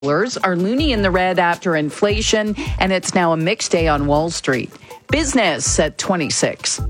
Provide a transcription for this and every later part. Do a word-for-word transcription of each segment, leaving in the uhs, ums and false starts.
Are loony in the red after inflation, and it's now a mixed day on Wall Street. Business at twenty-six.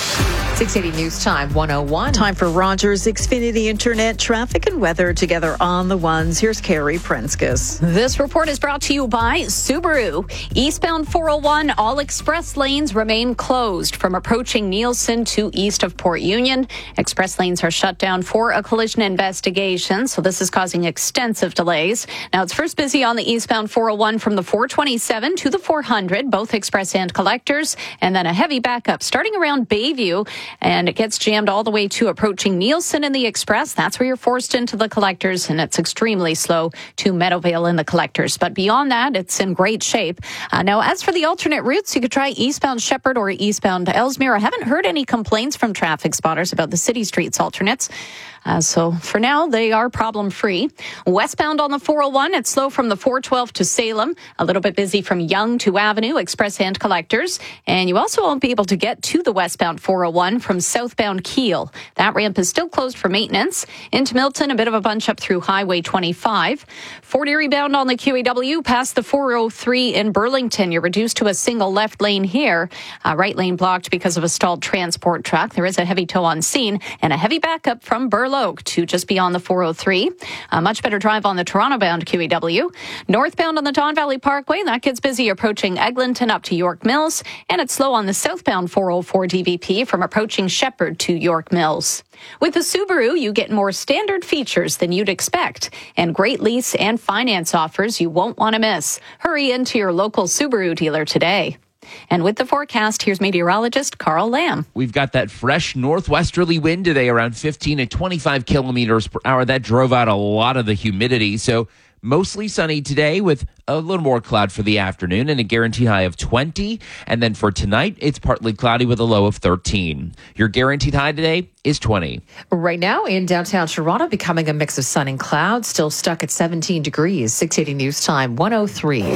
six eighty News Time, one oh one. Time for Rogers Xfinity Internet traffic and weather together on the ones. Here's Carrie Prenskus. This report is brought to you by Subaru. Eastbound four oh one, all express lanes remain closed from approaching Nielsen to east of Port Union. Express lanes are shut down for a collision investigation, so this is causing extensive delays. Now, it's first busy on the eastbound four oh one from the four twenty-seven to the four hundred, both express and collectors, and then a heavy backup starting around Bayview. And it gets jammed all the way to approaching Nielsen in the express. That's where you're forced into the collectors, and it's extremely slow to Meadowvale in the collectors. But beyond that, it's in great shape. Uh, now, as for the alternate routes, you could try eastbound Shepherd or eastbound Ellesmere. I haven't heard any complaints from traffic spotters about the city streets alternates. Uh, so for now, they are problem-free. Westbound on the four oh one, it's slow from the four twelve to Salem. A little bit busy from Yonge to Avenue, express and collectors. And you also won't be able to get to the westbound four oh one from southbound Kiel. That ramp is still closed for maintenance. Into Milton, a bit of a bunch up through Highway twenty-five. Fort Erie bound on the Q E W past the four oh three in Burlington. You're reduced to a single left lane here. Uh, right lane blocked because of a stalled transport truck. There is a heavy tow on scene and a heavy backup from Burloak to just beyond the four oh three. A much better drive on the Toronto-bound Q E W. Northbound on the Don Valley Parkway, that gets busy approaching Eglinton up to York Mills, and it's slow on the southbound four oh four D V P from approaching Shepherd to York Mills. With the Subaru, you get more standard features than you'd expect, and great lease and finance offers you won't want to miss. Hurry into your local Subaru dealer today. And with the forecast, here's meteorologist Carl Lamb. We've got that fresh northwesterly wind today, around fifteen to twenty-five kilometers per hour. That drove out a lot of the humidity. So mostly sunny today with a little more cloud for the afternoon and a guaranteed high of twenty. And then for tonight, it's partly cloudy with a low of thirteen. Your guaranteed high today is twenty. Right now in downtown Toronto, becoming a mix of sun and clouds, still stuck at seventeen degrees. six eighty News Time, one oh three.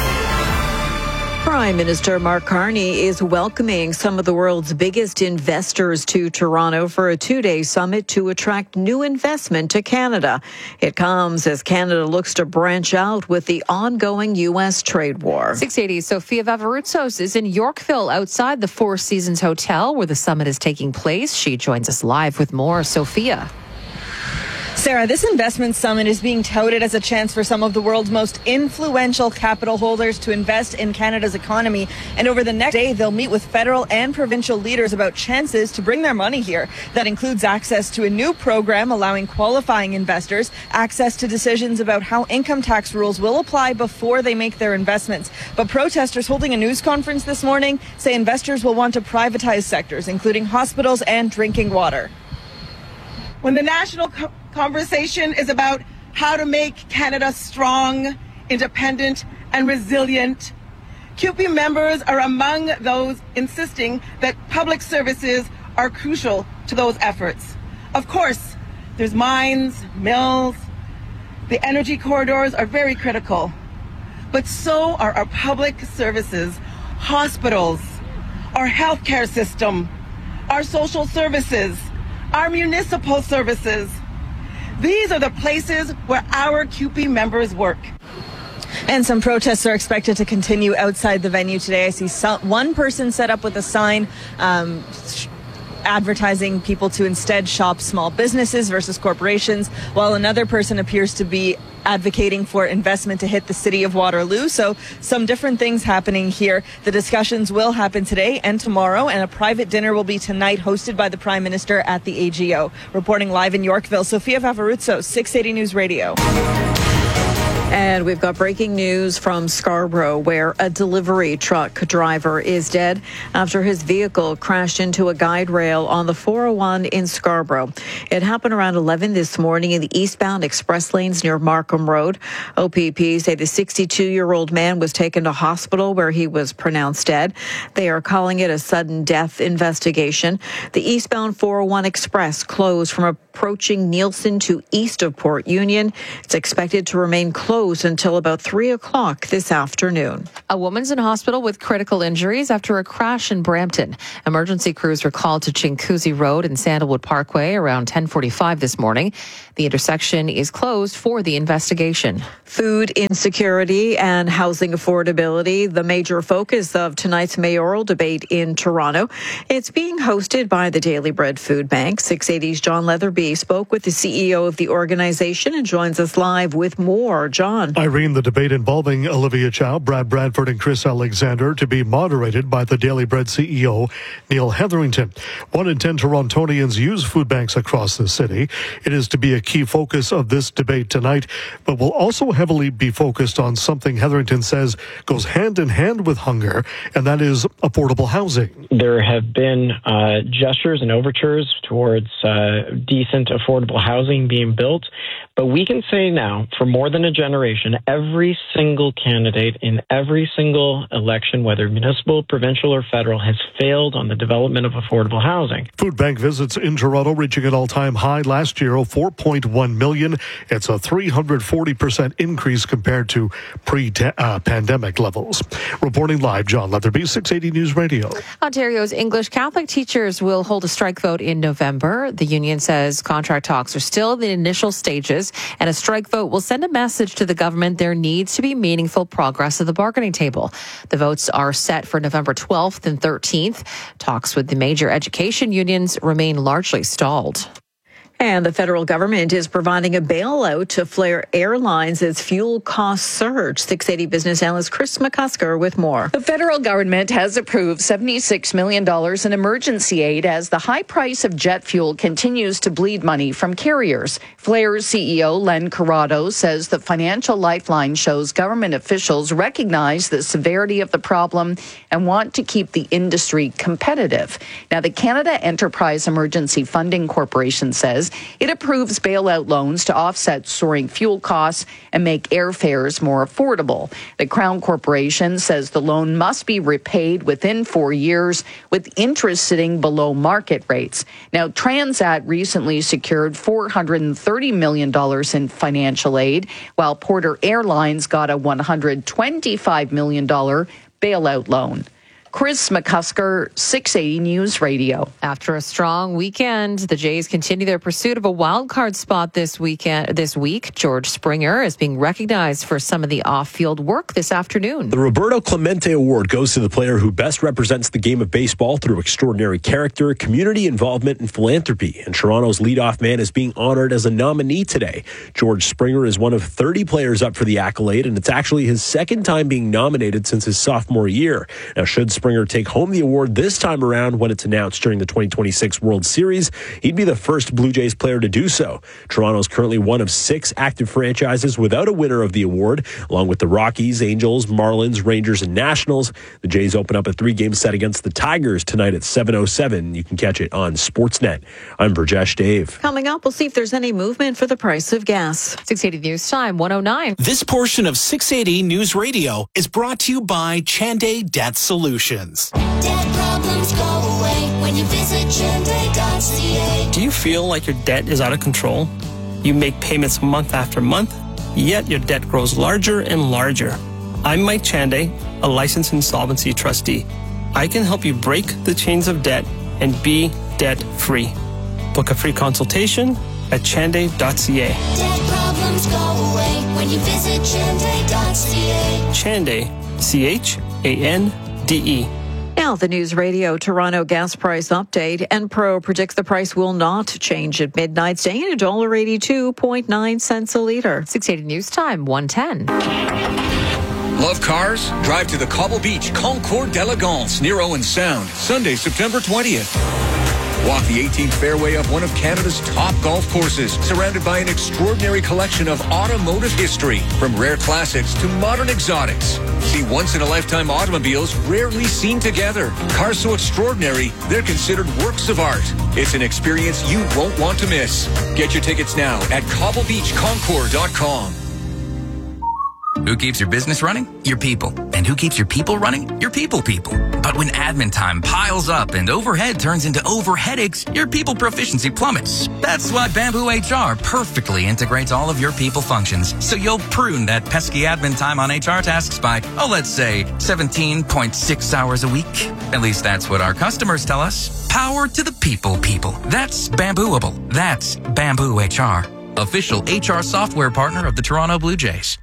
Prime Minister Mark Carney is welcoming some of the world's biggest investors to Toronto for a two-day summit to attract new investment to Canada. It comes as Canada looks to branch out with the ongoing U S trade war. six eighty, Sophia Vavaroutsos is in Yorkville outside the Four Seasons Hotel where the summit is taking place. She joins us live with more. Sophia. Sarah, this investment summit is being touted as a chance for some of the world's most influential capital holders to invest in Canada's economy. And over the next day, they'll meet with federal and provincial leaders about chances to bring their money here. That includes access to a new program allowing qualifying investors access to decisions about how income tax rules will apply before they make their investments. But protesters holding a news conference this morning say investors will want to privatize sectors, including hospitals and drinking water. When the national co- conversation is about how to make Canada strong, independent, and resilient, C U P E members are among those insisting that public services are crucial to those efforts. Of course, there's mines, mills, the energy corridors are very critical, but so are our public services, hospitals, our healthcare system, our social services, our municipal services. These are the places where our C U P E members work. And some protests are expected to continue outside the venue today. I see some, one person set up with a sign um, advertising people to instead shop small businesses versus corporations, while another person appears to be advocating for investment to hit the city of Waterloo. So some different things happening here. The discussions will happen today and tomorrow, and a private dinner will be tonight hosted by the Prime Minister at the A G O. Reporting live in Yorkville, Sophia Vavaroutsos, six eighty News Radio. And we've got breaking news from Scarborough, where a delivery truck driver is dead after his vehicle crashed into a guide rail on the four oh one in Scarborough. It happened around eleven this morning in the eastbound express lanes near Markham Road. O P P say the sixty-two-year-old man was taken to hospital where he was pronounced dead. They are calling it a sudden death investigation. The eastbound four oh one express closed from approaching Nielsen to east of Port Union. It's expected to remain closed closed until about three o'clock this afternoon. A woman's in hospital with critical injuries after a crash in Brampton. Emergency crews were called to Chinguacousy Road and Sandalwood Parkway around ten forty-five this morning. The intersection is closed for the investigation. Food insecurity and housing affordability, the major focus of tonight's mayoral debate in Toronto. It's being hosted by the Daily Bread Food Bank. six eighty's John Leatherby spoke with the C E O of the organization and joins us live with more. John. Irene, the debate involving Olivia Chow, Brad Bradford and Chris Alexander to be moderated by the Daily Bread C E O, Neil Hetherington. One in ten Torontonians use food banks across the city. It is to be a key focus of this debate tonight, but will also heavily be focused on something Hetherington says goes hand in hand with hunger, and that is affordable housing. There have been uh, gestures and overtures towards uh, decent, affordable housing being built, but we can say now, for more than a generation, every single candidate in every single election, whether municipal, provincial, or federal, has failed on the development of affordable housing. Food bank visits in Toronto reaching an all-time high last year of four point one million. It's a three hundred forty percent increase compared to pre-pandemic levels. Reporting live, John Leatherby, six eighty News Radio. Ontario's English Catholic teachers will hold a strike vote in November. The union says contract talks are still in the initial stages, and a strike vote will send a message to the government there needs to be meaningful progress at the bargaining table. The votes are set for November twelfth and thirteenth. Talks with the major education unions remain largely stalled. And the federal government is providing a bailout to Flair Airlines as fuel costs surge. six eighty business analyst Chris McCusker with more. The federal government has approved seventy-six million dollars in emergency aid as the high price of jet fuel continues to bleed money from carriers. Flair's C E O Len Corrado says the financial lifeline shows government officials recognize the severity of the problem and want to keep the industry competitive. Now, the Canada Enterprise Emergency Funding Corporation says it approves bailout loans to offset soaring fuel costs and make airfares more affordable. The Crown Corporation says the loan must be repaid within four years, with interest sitting below market rates. Now, Transat recently secured four hundred thirty million dollars in financial aid, while Porter Airlines got a one hundred twenty-five million dollars bailout loan. Chris McCusker, six eighty News Radio. After a strong weekend, the Jays continue their pursuit of a wild card spot this weekend. This week, George Springer is being recognized for some of the off-field work this afternoon. The Roberto Clemente Award goes to the player who best represents the game of baseball through extraordinary character, community involvement, and philanthropy. And Toronto's leadoff man is being honored as a nominee today. George Springer is one of thirty players up for the accolade, and it's actually his second time being nominated since his sophomore year. Now, should Springer take home the award this time around when it's announced during the twenty twenty-six World Series, he'd be the first Blue Jays player to do so. Toronto is currently one of six active franchises without a winner of the award, along with the Rockies, Angels, Marlins, Rangers, and Nationals. The Jays open up a three-game set against the Tigers tonight at seven oh seven. You can catch it on Sportsnet. I'm Burjesh Dave. Coming up, we'll see if there's any movement for the price of gas. six eighty News Time, one oh nine. This portion of six eighty News Radio is brought to you by Chanday Debt Solutions. Debt problems go away when you visit chanday dot c a. Do you feel like your debt is out of control? You make payments month after month, yet your debt grows larger and larger. I'm Mike Chanday, a licensed insolvency trustee. I can help you break the chains of debt and be debt-free. Book a free consultation at chanday dot c a. Debt problems go away when you visit chanday dot c a. Chanday, C H A N D E. Now, the News Radio Toronto gas price update. Enpro predicts the price will not change at midnight, staying at one dollar eighty-two point nine cents a litre. six eighty News Time, one ten. Love cars? Drive to the Cobble Beach Concours d'Elegance near Owen Sound, Sunday, September twentieth. Walk the eighteenth fairway of one of Canada's top golf courses, surrounded by an extraordinary collection of automotive history, from rare classics to modern exotics. See once-in-a-lifetime automobiles rarely seen together. Cars so extraordinary, they're considered works of art. It's an experience you won't want to miss. Get your tickets now at cobble beach concours dot com. Who keeps your business running? Your people. And who keeps your people running? Your people people. But when admin time piles up and overhead turns into over headaches, your people proficiency plummets. That's why Bamboo H R perfectly integrates all of your people functions, so you'll prune that pesky admin time on H R tasks by, oh, let's say seventeen point six hours a week. At least that's what our customers tell us. Power to the people people. That's Bambooable. That's Bamboo H R. Official H R software partner of the Toronto Blue Jays.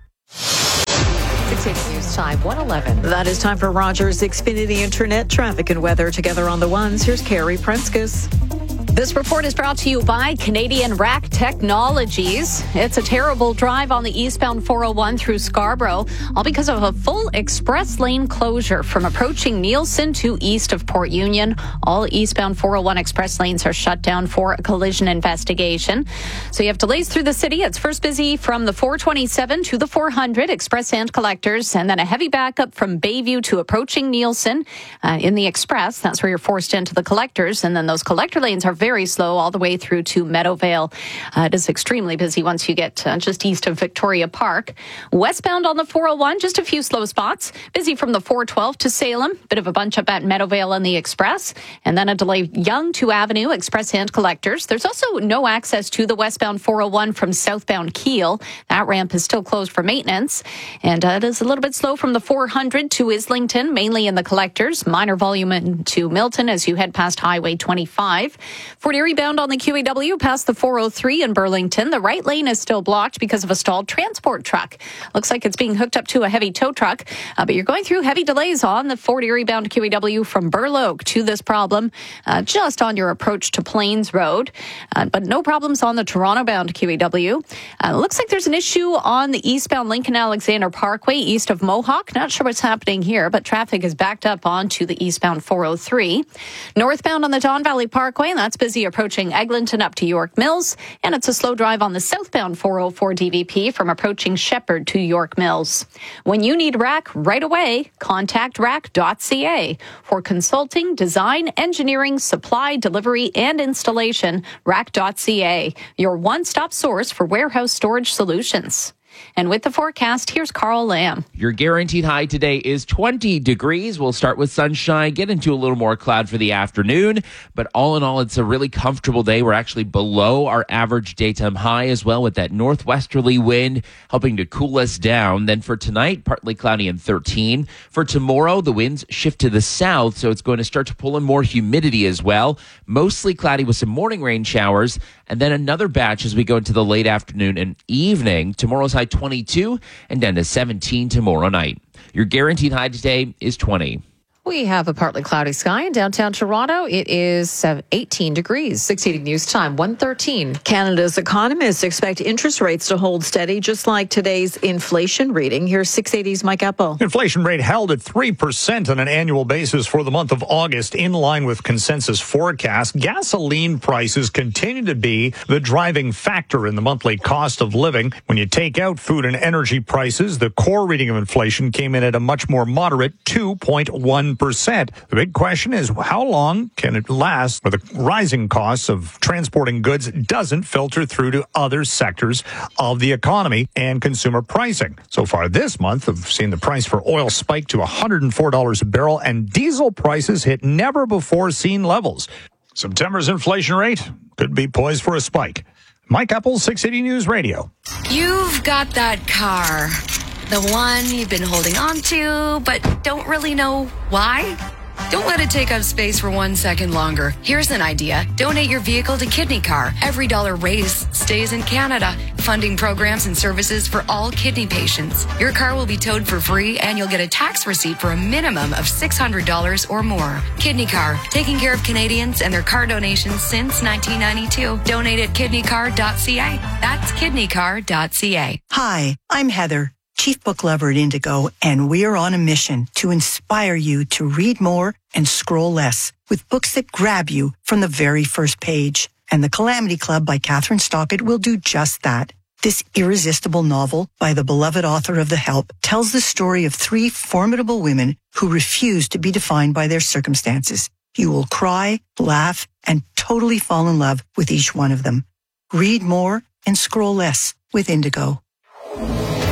six eighty News Time, one eleven. That is time for Rogers Xfinity Internet traffic and weather together on the ones. Here's Carrie Prenskus. This report is brought to you by Canadian Rack Technologies. It's a terrible drive on the eastbound four oh one through Scarborough, all because of a full express lane closure from approaching Nielsen to east of Port Union. All eastbound four oh one express lanes are shut down for a collision investigation. So you have delays through the city. It's first busy from the four twenty-seven to the four hundred, express and collectors, and then a heavy backup from Bayview to approaching Nielsen uh, in the express. That's where you're forced into the collectors, and then those collector lanes are very very slow all the way through to Meadowvale. Uh, it is extremely busy once you get uh, just east of Victoria Park. Westbound on the four oh one, just a few slow spots. Busy from the four twelve to Salem. Bit of a bunch up at Meadowvale on the Express. And then a delay Yonge to Avenue, Express and collectors. There's also no access to the westbound four oh one from southbound Kiel. That ramp is still closed for maintenance. And uh, it is a little bit slow from the four hundred to Islington, mainly in the collectors. Minor volume into Milton as you head past Highway twenty-five. Fort Erie bound on the Q E W past the four oh three in Burlington. The right lane is still blocked because of a stalled transport truck. Looks like it's being hooked up to a heavy tow truck, uh, but you're going through heavy delays on the Fort Erie bound Q E W from Burloak to this problem, uh, just on your approach to Plains Road, uh, but no problems on the Toronto bound Q E W. Uh, looks like there's an issue on the eastbound Lincoln Alexander Parkway east of Mohawk. Not sure what's happening here, but traffic is backed up onto the eastbound four oh three. Northbound on the Don Valley Parkway, and that's busy approaching Eglinton up to York Mills, and it's a slow drive on the southbound four oh four D V P from approaching Shepherd to York Mills. When you need rack right away, contact rack dot c a. For consulting, design, engineering, supply, delivery, and installation, rack dot c a, your one-stop source for warehouse storage solutions. And with the forecast, here's Carl Lamb. Your guaranteed high today is twenty degrees. We'll start with sunshine, get into a little more cloud for the afternoon. But all in all, it's a really comfortable day. We're actually below our average daytime high as well, with that northwesterly wind helping to cool us down. Then for tonight, partly cloudy and thirteen. For tomorrow, the winds shift to the south, so it's going to start to pull in more humidity as well. Mostly cloudy with some morning rain showers, and then another batch as we go into the late afternoon and evening. Tomorrow's high twenty-two and down to seventeen tomorrow night. Your guaranteed high today is twenty. We have a partly cloudy sky in downtown Toronto. It is eighteen degrees. six eighty News Time, one thirteen. Canada's economists expect interest rates to hold steady, just like today's inflation reading. Here's six eighty's Mike Epple. Inflation rate held at three percent on an annual basis for the month of August, in line with consensus forecasts. Gasoline prices continue to be the driving factor in the monthly cost of living. When you take out food and energy prices, the core reading of inflation came in at a much more moderate two point one percent. The big question is, how long can it last where the rising costs of transporting goods doesn't filter through to other sectors of the economy and consumer pricing? So far this month, we've seen the price for oil spike to one hundred four dollars a barrel, and diesel prices hit never-before-seen levels. September's inflation rate could be poised for a spike. Mike Epple, six eighty News Radio. You've got that car. The one you've been holding on to, but don't really know why? Don't let it take up space for one second longer. Here's an idea. Donate your vehicle to Kidney Car. Every dollar raised stays in Canada, funding programs and services for all kidney patients. Your car will be towed for free, and you'll get a tax receipt for a minimum of six hundred dollars or more. Kidney Car, taking care of Canadians and their car donations since nineteen ninety-two. Donate at kidney car dot c a. That's kidney car dot c a. Hi, I'm Heather, Chief Book Lover at Indigo, and we are on a mission to inspire you to read more and scroll less with books that grab you from the very first page. And The Calamity Club by Catherine Stockett will do just that. This irresistible novel by the beloved author of The Help tells the story of three formidable women who refuse to be defined by their circumstances. You will cry, laugh, and totally fall in love with each one of them. Read more and scroll less with Indigo. Toronto.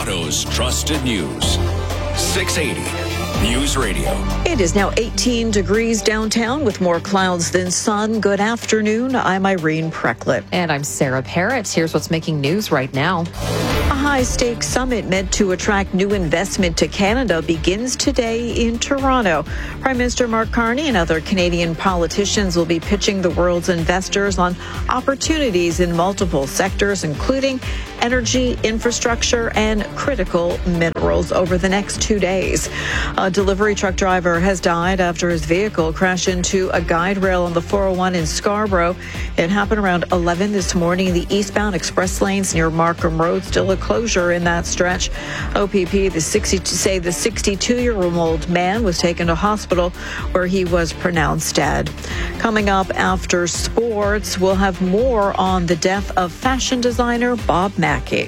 Toronto's trusted news. six eighty News Radio. It is now eighteen degrees downtown with more clouds than sun. Good afternoon. I'm Irene Precklett. And I'm Sarah Parrott. Here's what's making news right now. A high-stakes summit meant to attract new investment to Canada begins today in Toronto. Prime Minister Mark Carney and other Canadian politicians will be pitching the world's investors on opportunities in multiple sectors, including energy, infrastructure, and critical minerals over the next two days. A delivery truck driver has died after his vehicle crashed into a guide rail on the four oh one in Scarborough. It happened around eleven this morning in the eastbound express lanes near Markham Road. Still a closure in that stretch. O P P the sixty say the sixty-two-year-old man was taken to hospital where he was pronounced dead. Coming up after sports, we'll have more on the death of fashion designer Bob Mackie.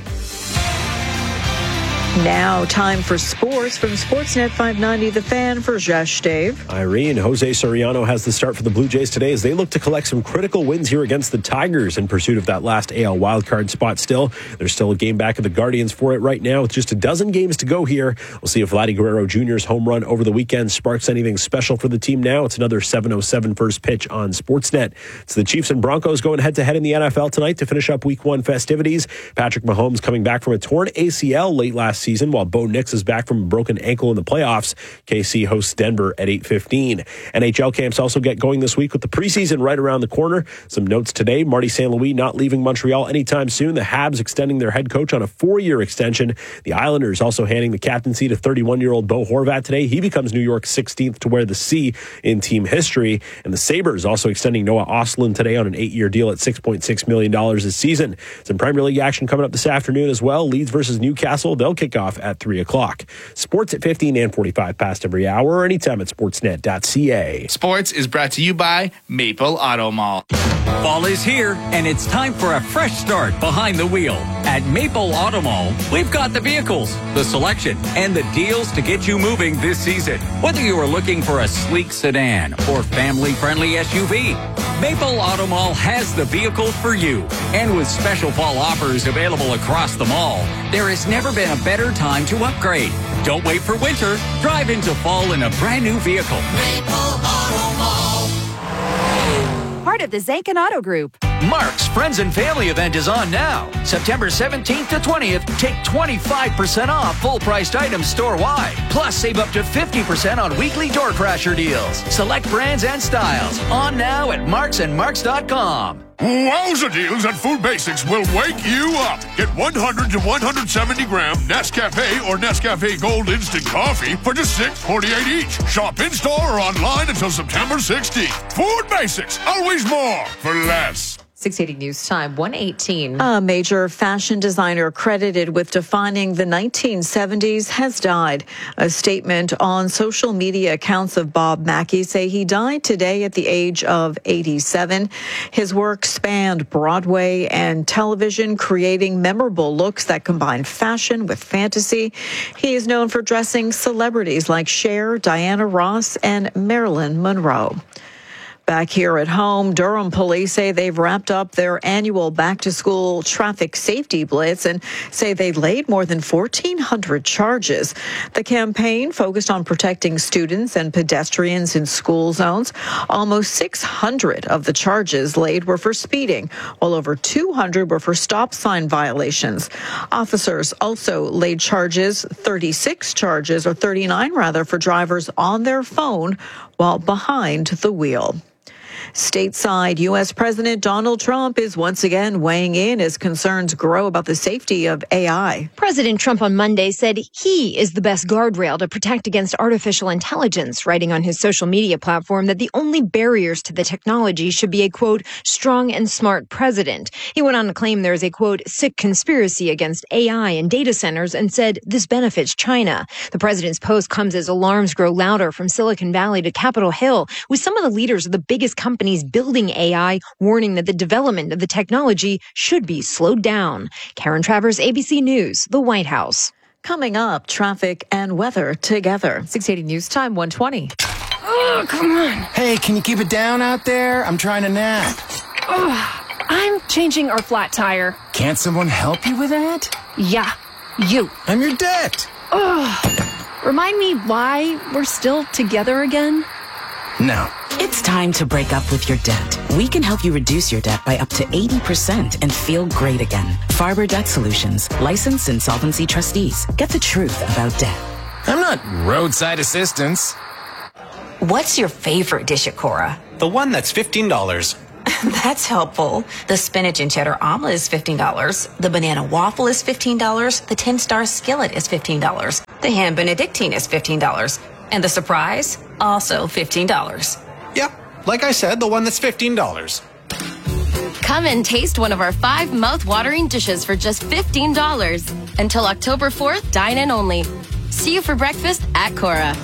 Now, time for sports from Sportsnet five ninety The Fan. For Josh Dave. Irene, Jose Soriano has the start for the Blue Jays today as they look to collect some critical wins here against the Tigers in pursuit of that last A L wildcard spot still. There's still a game back of the Guardians for it right now with just a dozen games to go here. We'll see if Vladdy Guerrero Junior's home run over the weekend sparks anything special for the team now. It's another seven oh seven first pitch on Sportsnet. It's the Chiefs and Broncos going head-to-head in the N F L tonight to finish up week one festivities. Patrick Mahomes coming back from a torn A C L late last season, while Bo Nix is back from a broken ankle in the playoffs. K C hosts Denver at eight fifteen. N H L camps also get going this week with the preseason right around the corner. Some notes today: Marty Saint Louis not leaving Montreal anytime soon. The Habs extending their head coach on a four-year extension. The Islanders also handing the captaincy to thirty-one-year-old Bo Horvat today. He becomes New York's sixteenth to wear the C in team history. And the Sabres also extending Noah Ostlund today on an eight-year deal at six point six million dollars this season. Some Premier League action coming up this afternoon as well. Leeds versus Newcastle. They'll kick off at three o'clock. Sports at fifteen and forty-five past every hour or anytime at sportsnet dot c a. Sports is brought to you by Maple Auto Mall. Fall is here, and it's time for a fresh start behind the wheel. At Maple Auto Mall, we've got the vehicles, the selection, and the deals to get you moving this season. Whether you are looking for a sleek sedan or family-friendly S U V, Maple Auto Mall has the vehicle for you. And with special fall offers available across the mall, there has never been a better time to upgrade. Don't wait for winter. Drive into fall in a brand new vehicle. Maple Auto Mall. Part of the Zankin Auto Group. Mark's Friends and Family event is on now. September seventeenth to twentieth, take twenty-five percent off full-priced items store-wide. Plus, save up to fifty percent on weekly door crasher deals. Select brands and styles. On now at marks and marks dot com. Wowza deals at Food Basics will wake you up. Get one hundred to one hundred seventy gram Nescafe or Nescafe Gold Instant Coffee for just six forty-eight each. Shop in-store or online until September sixteenth. Food Basics, always more for less. six eighty News Time, one eighteen. A major fashion designer credited with defining the nineteen seventies has died. A statement on social media accounts of Bob Mackie say he died today at the age of eighty-seven. His work spanned Broadway and television, creating memorable looks that combine fashion with fantasy. He is known for dressing celebrities like Cher, Diana Ross, and Marilyn Monroe. Back here at home, Durham police say they've wrapped up their annual back-to-school traffic safety blitz and say they laid more than fourteen hundred charges. The campaign focused on protecting students and pedestrians in school zones. Almost six hundred of the charges laid were for speeding, while over two hundred were for stop sign violations. Officers also laid charges, thirty-six charges, or thirty-nine rather, for drivers on their phone while behind the wheel. Stateside, U S President Donald Trump is once again weighing in as concerns grow about the safety of A I. President Trump on Monday said he is the best guardrail to protect against artificial intelligence, writing on his social media platform that the only barriers to the technology should be a, quote, strong and smart president. He went on to claim there is a, quote, sick conspiracy against A I and data centers and said this benefits China. The president's post comes as alarms grow louder from Silicon Valley to Capitol Hill, with some of the leaders of the biggest companies building A I warning that the development of the technology should be slowed down. Karen Travers, A B C News, the White House. Coming up, traffic and weather together. six eighty News Time, one twenty. Oh, come on. Hey, can you keep it down out there? I'm trying to nap. Oh, I'm changing our flat tire. Can't someone help you with that? Yeah. You. I'm your debt. Ugh. Remind me why we're still together again? No. It's time to break up with your debt. We can help you reduce your debt by up to eighty percent and feel great again. Farber Debt Solutions, licensed insolvency trustees. Get the truth about debt. I'm not roadside assistance. What's your favorite dish at Cora? The one that's fifteen dollars. That's helpful. The spinach and cheddar omelet is fifteen dollars. The banana waffle is fifteen dollars. The ten-star skillet is fifteen dollars. The ham benedictine is fifteen dollars. And the surprise, also fifteen dollars. Yep, like I said, the one that's fifteen dollars. Come and taste one of our five mouth-watering dishes for just fifteen dollars. Until October fourth, dine in only. See you for breakfast at Cora.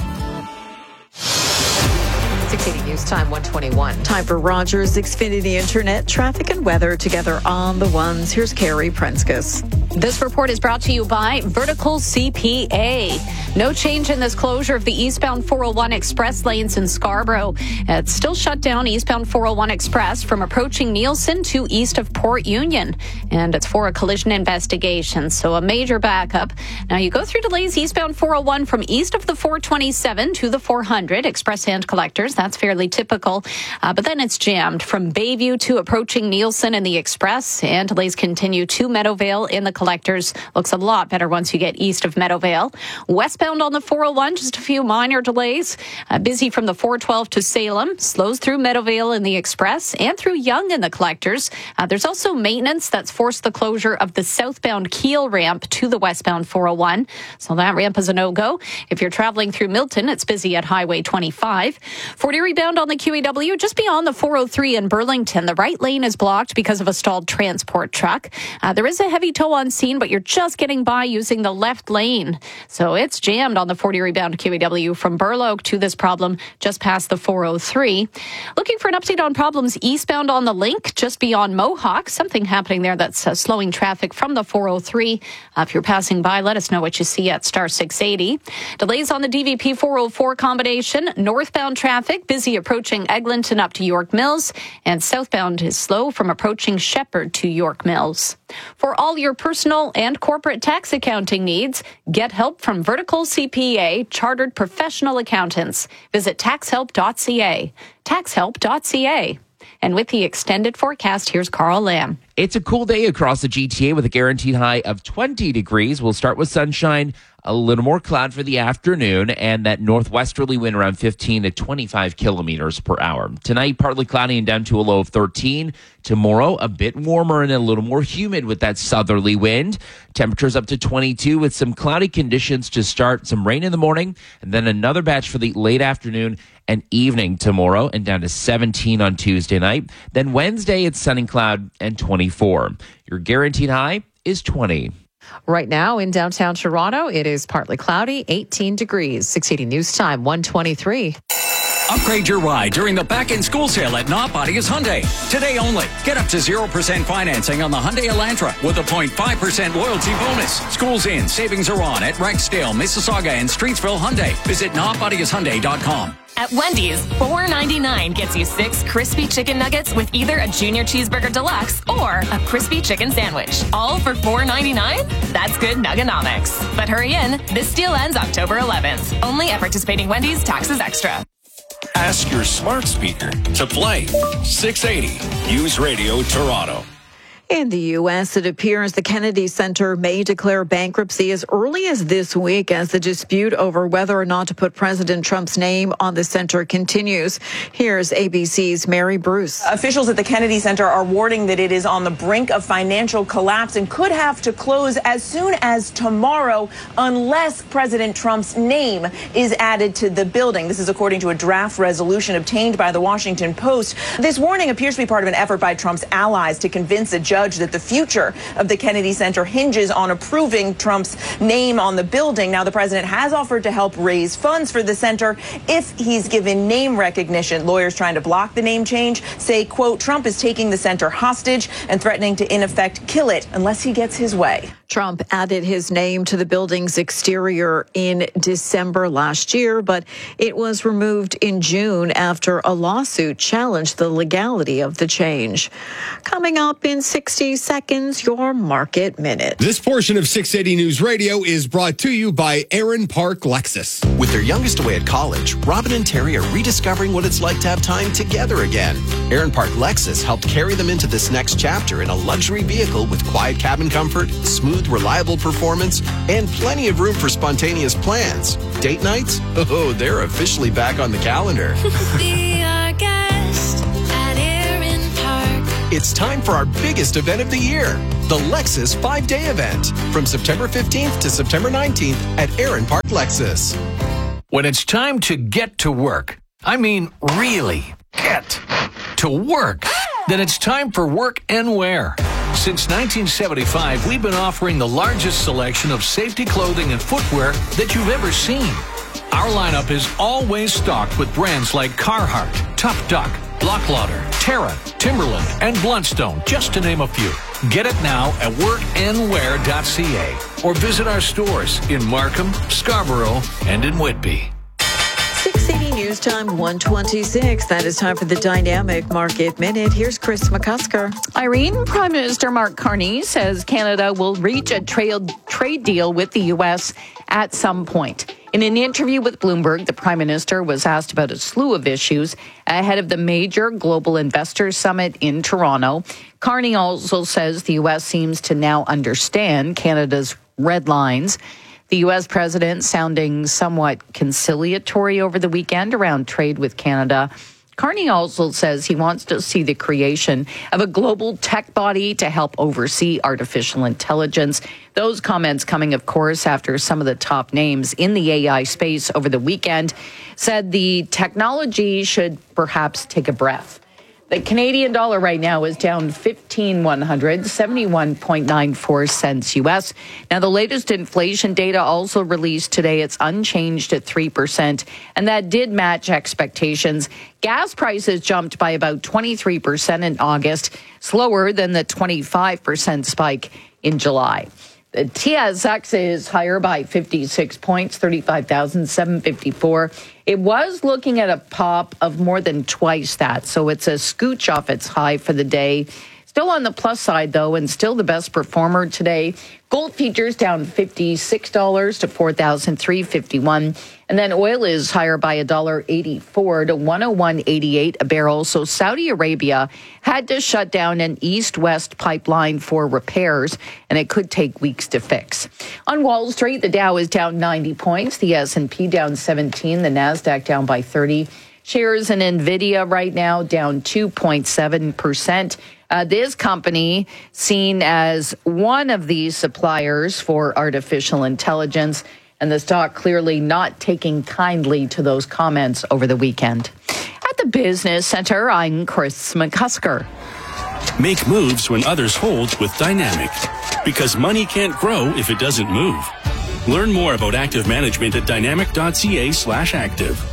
six eighty News Time, one twenty-one. Time for Rogers Xfinity Internet traffic and weather together on the ones. Here's Carrie Prenskus. This report is brought to you by Vertical C P A. No change in this closure of the eastbound four oh one Express lanes in Scarborough. It's still shut down eastbound four oh one Express from approaching Nielsen to east of Port Union. And it's for a collision investigation, so a major backup. Now you go through delays eastbound four oh one from east of the four twenty-seven to the four hundred Express hand collectors. That's fairly typical. Uh, but then it's jammed from Bayview to approaching Nielsen in the Express, and delays continue to Meadowvale in the collectors. Looks a lot better once you get east of Meadowvale. Westbound on the four oh one, just a few minor delays. Uh, busy from the four twelve to Salem, slows through Meadowvale in the Express and through Young in the collectors. Uh, there's also maintenance that's forced the closure of the southbound Keel ramp to the westbound four oh one. So that ramp is a no-go. If you're traveling through Milton, it's busy at Highway twenty-five. forty rebound on the Q E W just beyond the four oh three in Burlington. The right lane is blocked because of a stalled transport truck. Uh, there is a heavy tow on scene, but you're just getting by using the left lane. So it's jammed on the forty rebound Q E W from Burloak to this problem just past the four oh three. Looking for an update on problems eastbound on the link just beyond Mohawk. Something happening there that's uh, slowing traffic from the four oh three. Uh, if you're passing by, let us know what you see at star six eighty. Delays on the D V P four oh four combination. Northbound traffic busy approaching Eglinton up to York Mills, and southbound is slow from approaching Shepherd to York Mills. For all your personal and corporate tax accounting needs, get help from Vertical C P A, chartered professional accountants. Visit tax help dot c a. tax help dot c a. And with the extended forecast, here's Carl Lamb. It's a cool day across the G T A with a guaranteed high of twenty degrees. We'll start with sunshine, a little more cloud for the afternoon, and that northwesterly wind around fifteen to twenty-five kilometers per hour. Tonight, partly cloudy and down to a low of thirteen. Tomorrow, a bit warmer and a little more humid with that southerly wind. Temperatures up to twenty-two with some cloudy conditions to start. Some rain in the morning, and then another batch for the late afternoon and evening tomorrow, and down to seventeen on Tuesday night. Then Wednesday, it's sunny cloud and twenty-four. Your guaranteed high is twenty. Right now in downtown Toronto, it is partly cloudy, eighteen degrees. six eighty News Time, one twenty-three. Upgrade your ride during the back-in-school sale at Not Bodies Hyundai. Today only. Get up to zero percent financing on the Hyundai Elantra with a zero point five percent loyalty bonus. Schools in, savings are on at Rexdale, Mississauga, and Streetsville Hyundai. Visit not bodies hyundai dot com. At Wendy's, four ninety-nine gets you six crispy chicken nuggets with either a junior cheeseburger deluxe or a crispy chicken sandwich. All for four ninety-nine? That's good nuggonomics. But hurry in, this deal ends October eleventh. Only at participating Wendy's, taxes extra. Ask your smart speaker to play six eighty News Radio Toronto. In the U S, it appears the Kennedy Center may declare bankruptcy as early as this week as the dispute over whether or not to put President Trump's name on the center continues. Here's A B C's Mary Bruce. Officials at the Kennedy Center are warning that it is on the brink of financial collapse and could have to close as soon as tomorrow unless President Trump's name is added to the building. This is according to a draft resolution obtained by the Washington Post. This warning appears to be part of an effort by Trump's allies to convince a judge that the future of the Kennedy Center hinges on approving Trump's name on the building. Now, the president has offered to help raise funds for the center if he's given name recognition. Lawyers trying to block the name change say, quote, Trump is taking the center hostage and threatening to, in effect, kill it unless he gets his way. Trump added his name to the building's exterior in December last year, but it was removed in June after a lawsuit challenged the legality of the change. Coming up in sixty seconds, your Market Minute. This portion of six eighty News Radio is brought to you by Aaron Park Lexus. With their youngest away at college, Robin and Terry are rediscovering what it's like to have time together again. Aaron Park Lexus helped carry them into this next chapter in a luxury vehicle with quiet cabin comfort, smooth, reliable performance, and plenty of room for spontaneous plans. Date nights? Oh, they're officially back on the calendar. Be our guest at Aaron Park. It's time for our biggest event of the year, the Lexus five-day event, from September fifteenth to September nineteenth at Aaron Park Lexus. When it's time to get to work, I mean really get to work, then it's time for Work and Wear. Since nineteen seventy-five, we've been offering the largest selection of safety clothing and footwear that you've ever seen. Our lineup is always stocked with brands like Carhartt, Tough Duck, Block Lauder, Terra, Timberland, and Bluntstone, just to name a few. Get it now at work and wear dot c a or visit our stores in Markham, Scarborough, and in Whitby. six eighty News Time, one twenty-six. That is time for the Dynamic Market Minute. Here's Chris McCusker. Irene, Prime Minister Mark Carney says Canada will reach a trade trade deal with the U S at some point. In an interview with Bloomberg, the Prime Minister was asked about a slew of issues ahead of the major global investors summit in Toronto. Carney also says the U S seems to now understand Canada's red lines. The U S president sounding somewhat conciliatory over the weekend around trade with Canada. Carney also says he wants to see the creation of a global tech body to help oversee artificial intelligence. Those comments coming, of course, after some of the top names in the A I space over the weekend said the technology should perhaps take a breath. The Canadian dollar right now is down fifteen one hundred, seventy-one point nine four cents U S. Now, the latest inflation data also released today. It's unchanged at three percent, and that did match expectations. Gas prices jumped by about twenty-three percent in August, slower than the twenty-five percent spike in July. The T S X is higher by fifty-six points, thirty-five thousand seven hundred fifty-four. It was looking at a pop of more than twice that, so it's a scooch off its high for the day. Still on the plus side, though, and still the best performer today. Gold futures down fifty-six dollars to four thousand three hundred fifty-one dollars. And then oil is higher by one dollar eighty-four to one oh one eighty-eight a barrel. So Saudi Arabia had to shut down an east-west pipeline for repairs, and it could take weeks to fix. On Wall Street, the Dow is down ninety points, the S and P down seventeen, the NASDAQ down by thirty. Shares in NVIDIA right now down two point seven percent. Uh, this company, seen as one of these suppliers for artificial intelligence, and the stock clearly not taking kindly to those comments over the weekend. At the Business Center, I'm Chris McCusker. Make moves when others hold with Dynamic, because money can't grow if it doesn't move. Learn more about active management at dynamic dot c a slash active.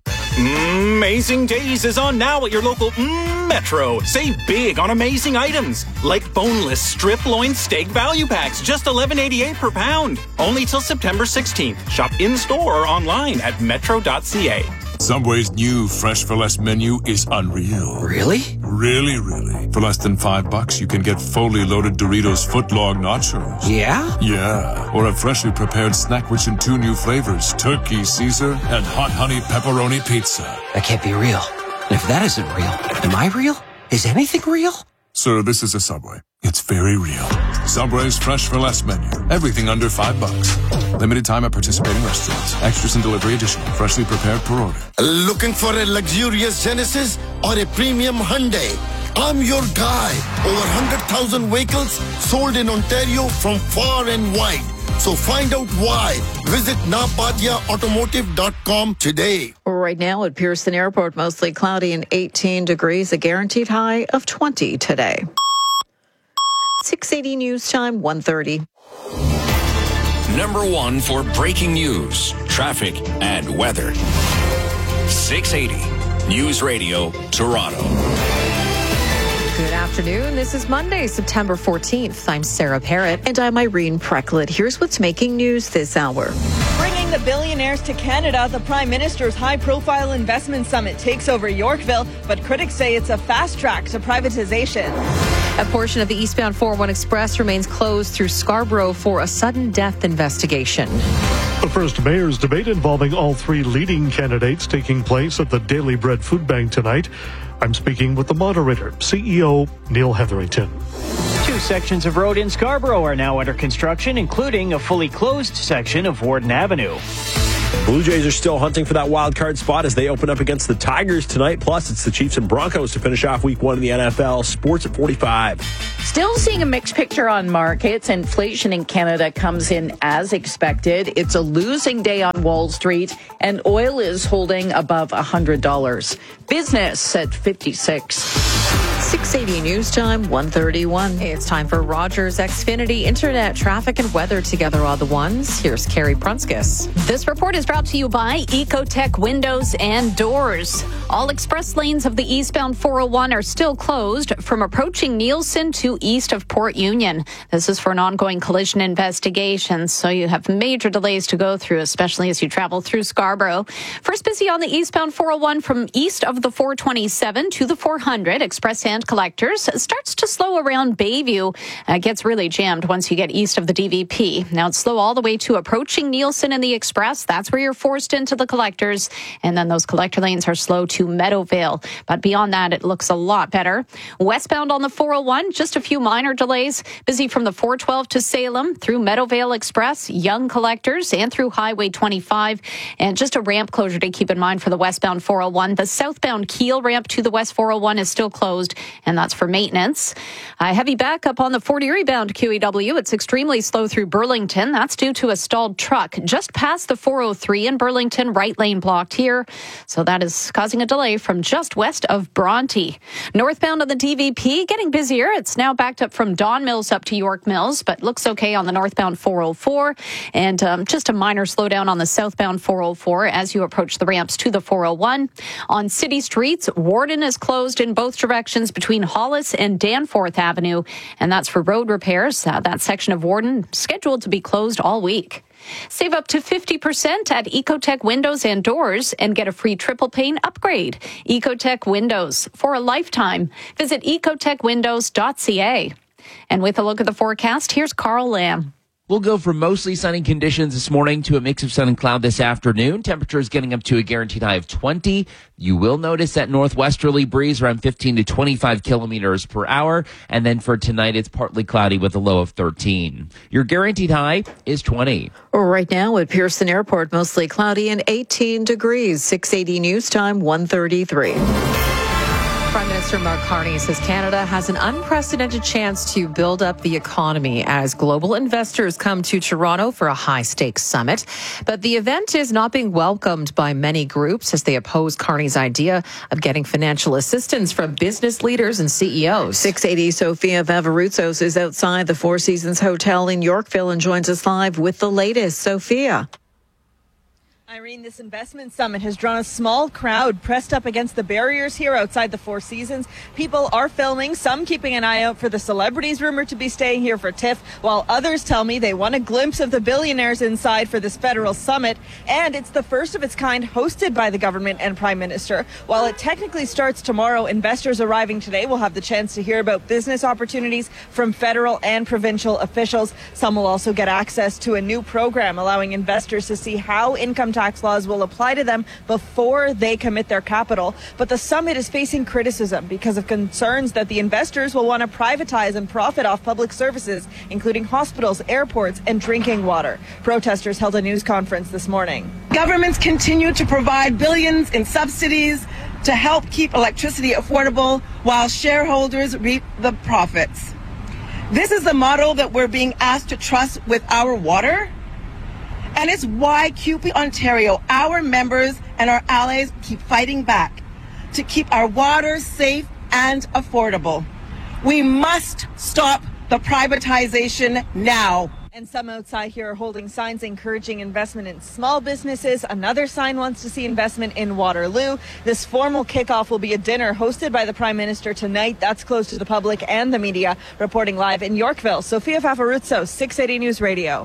Amazing Days is on now at your local mm, Metro. Save big on amazing items like boneless strip loin steak value packs, just eleven eighty-eight per pound. Only till September sixteenth. Shop in store or online at metro dot c a. Subway's new Fresh for Less menu is unreal. Really? Really, really. For less than five bucks, you can get fully loaded Doritos footlong nachos. Yeah? Yeah. Or a freshly prepared snack rich in two new flavors, turkey Caesar and hot honey pepperoni pizza. That can't be real. And if that isn't real, am I real? Is anything real? Sir, this is a Subway. It's very real. Subway's Fresh for Less menu. Everything under five bucks. Limited time at participating restaurants. Extras and delivery additional. Freshly prepared per order. Looking for a luxurious Genesis or a premium Hyundai? I'm your guy. Over one hundred thousand vehicles sold in Ontario from far and wide. So find out why. Visit napadia automotive dot com today. Right now at Pearson Airport, mostly cloudy and eighteen degrees, a guaranteed high of twenty today. six eighty News Time, one thirty. Number one for breaking news, traffic, and weather. six eighty News Radio, Toronto. Good afternoon. This is Monday, September fourteenth. I'm Sarah Parrott. And I'm Irene Precklett. Here's what's making news this hour. Bringing the billionaires to Canada, the Prime Minister's high-profile investment summit takes over Yorkville, but critics say it's a fast track to privatization. A portion of the eastbound four oh one Express remains closed through Scarborough for a sudden death investigation. The first mayor's debate involving all three leading candidates taking place at the Daily Bread Food Bank tonight. I'm speaking with the moderator, C E O Neil Hetherington. Two sections of road in Scarborough are now under construction, including a fully closed section of Warden Avenue. Blue Jays are still hunting for that wild card spot as they open up against the Tigers tonight. Plus, it's the Chiefs and Broncos to finish off week one in the N F L. Sports at forty-five. Still seeing a mixed picture on markets. Inflation in Canada comes in as expected. It's a losing day on Wall Street, and oil is holding above one hundred dollars. Business at fifty-six. six eighty News Time, one thirty-one. Hey, it's time for Rogers Xfinity Internet Traffic and Weather Together All the Ones. Here's Carrie Prunskis. This report is brought to you by Ecotech Windows and Doors. All express lanes of the eastbound four oh one are still closed from approaching Nielsen to east of Port Union. This is for an ongoing collision investigation, so you have major delays to go through, especially as you travel through Scarborough. First busy on the eastbound four oh one from east of the four twenty-seven to the four hundred. Express and collectors starts to slow around Bayview. Uh, gets really jammed once you get east of the D V P. Now it's slow all the way to approaching Nielsen in the Express. That's where you're forced into the collectors. And then those collector lanes are slow to Meadowvale. But beyond that, it looks a lot better. Westbound on the four oh one, just a few minor delays. Busy from the four twelve to Salem through Meadowvale Express, Young collectors, and through Highway twenty-five. And just a ramp closure to keep in mind for the westbound four oh one. The southbound Keel ramp to the west four oh one is still closed, and that's for maintenance. A heavy backup on the Fort Erie bound Q E W. It's extremely slow through Burlington. That's due to a stalled truck just past the four oh three in Burlington, right lane blocked here. So that is causing a delay from just west of Bronte. Northbound on the D V P, getting busier. It's now backed up from Don Mills up to York Mills, but looks okay on the northbound four oh four. And um, just a minor slowdown on the southbound four oh four as you approach the ramps to the four oh one. On city streets, Warden is closed in both directions between Hollis and Danforth Avenue, and that's for road repairs. Uh, that section of Warden scheduled to be closed all week. Save up to fifty percent at Ecotech Windows and Doors and get a free triple pane upgrade. Ecotech Windows for a lifetime. Visit ecotech windows dot c a. And with a look at the forecast, here's Carl Lamb. We'll go from mostly sunny conditions this morning to a mix of sun and cloud this afternoon. Temperatures getting up to a guaranteed high of twenty. You will notice that northwesterly breeze around fifteen to twenty-five kilometers per hour. And then for tonight, it's partly cloudy with a low of thirteen. Your guaranteed high is twenty. Right now at Pearson Airport, mostly cloudy and eighteen degrees. six eighty News Time, one thirty-three. Prime Minister Mark Carney says Canada has an unprecedented chance to build up the economy as global investors come to Toronto for a high-stakes summit. But the event is not being welcomed by many groups as they oppose Carney's idea of getting financial assistance from business leaders and C E Os. six eighty Sophia Vavarutsos is outside the Four Seasons Hotel in Yorkville and joins us live with the latest. Sophia. Irene, this investment summit has drawn a small crowd pressed up against the barriers here outside the Four Seasons. People are filming, some keeping an eye out for the celebrities rumored to be staying here for TIFF, while others tell me they want a glimpse of the billionaires inside for this federal summit. And it's the first of its kind hosted by the government and Prime Minister. While it technically starts tomorrow, investors arriving today will have the chance to hear about business opportunities from federal and provincial officials. Some will also get access to a new program allowing investors to see how income tax tax laws will apply to them before they commit their capital. But the summit is facing criticism because of concerns that the investors will want to privatize and profit off public services, including hospitals, airports, and drinking water. Protesters held a news conference this morning. Governments continue to provide billions in subsidies to help keep electricity affordable while shareholders reap the profits. This is the model that we're being asked to trust with our water. And it's why C U P E Ontario, our members and our allies keep fighting back to keep our water safe and affordable. We must stop the privatization now. And some outside here are holding signs encouraging investment in small businesses. Another sign wants to see investment in Waterloo. This formal kickoff will be a dinner hosted by the Prime Minister tonight. That's closed to the public and the media. Reporting live in Yorkville, Sophia Fafaruzzo, six eighty News Radio.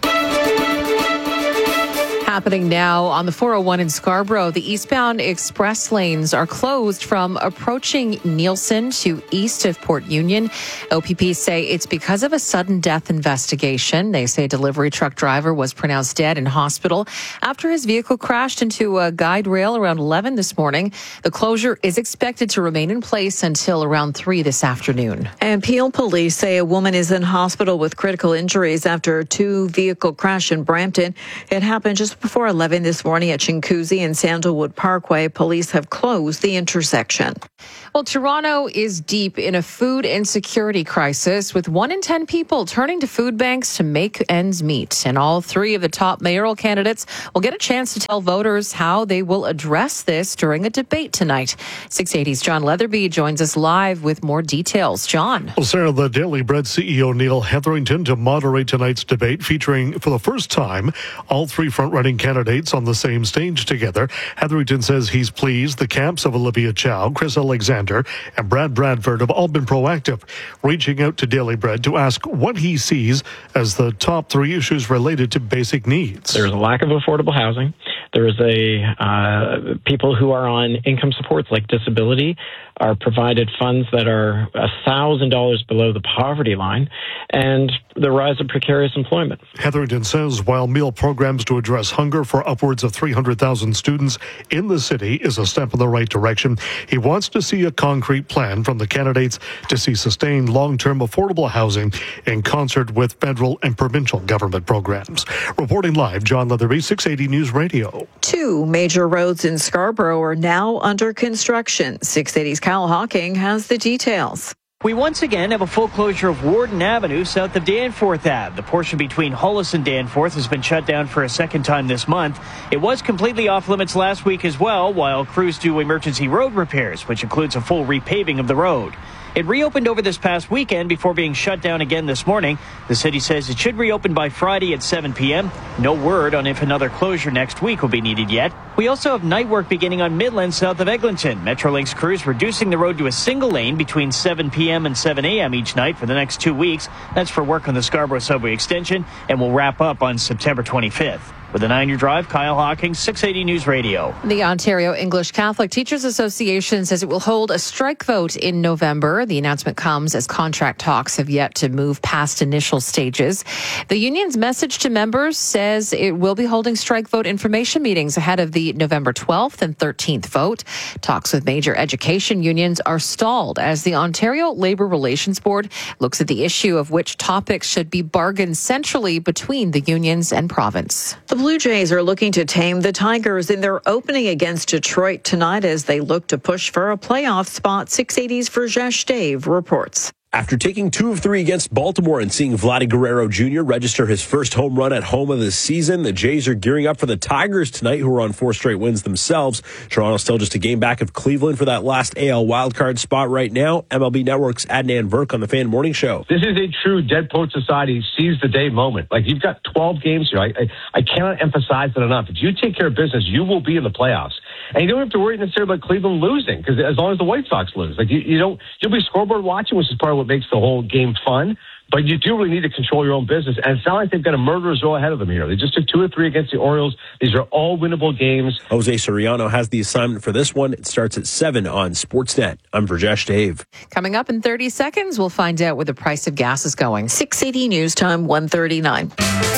Happening now on the four oh one in Scarborough, the eastbound express lanes are closed from approaching Nielsen to east of Port Union. O P P say it's because of a sudden death investigation. They say a delivery truck driver was pronounced dead in hospital after his vehicle crashed into a guide rail around eleven this morning. The closure is expected to remain in place until around three this afternoon. And Peel police say a woman is in hospital with critical injuries after a two-vehicle crash in Brampton. It happened just before eleven this morning at Chinguacousy and Sandalwood Parkway. Police have closed the intersection. Well, Toronto is deep in a food insecurity crisis, with one in ten people turning to food banks to make ends meet. And all three of the top mayoral candidates will get a chance to tell voters how they will address this during a debate tonight. six eighty's John Leatherby joins us live with more details. John. Well, Sarah, the Daily Bread C E O Neil Hetherington to moderate tonight's debate, featuring for the first time all three front-running candidates on the same stage together. Hetherington says he's pleased the camps of Olivia Chow, Chris Alexander, and Brad Bradford have all been proactive, reaching out to Daily Bread to ask what he sees as the top three issues related to basic needs. There's a lack of affordable housing. There is a uh, people who are on income supports like disability are provided funds that are one thousand dollars below the poverty line, and the rise of precarious employment. Hetherington says while meal programs to address hunger for upwards of three hundred thousand students in the city is a step in the right direction, he wants to see a concrete plan from the candidates to see sustained long-term affordable housing in concert with federal and provincial government programs. Reporting live, John Leatherby, six eighty News Radio. Two major roads in Scarborough are now under construction. six eighty's Kyle Hawking has the details. We once again have a full closure of Warden Avenue south of Danforth Avenue. The portion between Hollis and Danforth has been shut down for a second time this month. It was completely off limits last week as well, while crews do emergency road repairs, which includes a full repaving of the road. It reopened over this past weekend before being shut down again this morning. The city says it should reopen by Friday at seven p.m. No word on if another closure next week will be needed yet. We also have night work beginning on Midland south of Eglinton. Metrolinx crews reducing the road to a single lane between seven p.m. and seven a.m. each night for the next two weeks. That's for work on the Scarborough Subway extension, and will wrap up on September twenty-fifth. With a nine-year drive, Kyle Hawking, six eighty News Radio. The Ontario English Catholic Teachers Association says it will hold a strike vote in November. The announcement comes as contract talks have yet to move past initial stages. The union's message to members says it will be holding strike vote information meetings ahead of the November twelfth and thirteenth vote. Talks with major education unions are stalled as the Ontario Labour Relations Board looks at the issue of which topics should be bargained centrally between the unions and province. The Blue Jays are looking to tame the Tigers in their opening against Detroit tonight as they look to push for a playoff spot. six eighty's Verjesh Dave reports. After taking two of three against Baltimore and seeing Vladdy Guerrero Junior register his first home run at home of the season, the Jays are gearing up for the Tigers tonight, who are on four straight wins themselves. Toronto still just a game back of Cleveland for that last A L wildcard spot right now. M L B Network's Adnan Virk on the Fan Morning Show. This is a true Dead Poet Society seize the day moment. Like, you've got twelve games here. I, I, I cannot emphasize that enough. If you take care of business, you will be in the playoffs. And you don't have to worry necessarily about Cleveland losing, because as long as the White Sox lose, like you, you don't, you'll be scoreboard watching, which is part of what makes the whole game fun. But you do really need to control your own business. And it's not like they've got a murderer's row ahead of them here. They just took two or three against the Orioles. These are all winnable games. Jose Soriano has the assignment for this one. It starts at seven on Sportsnet. I'm Verjesh Dave. Coming up in thirty seconds, we'll find out where the price of gas is going. six eighty News Time, one thirty-nine.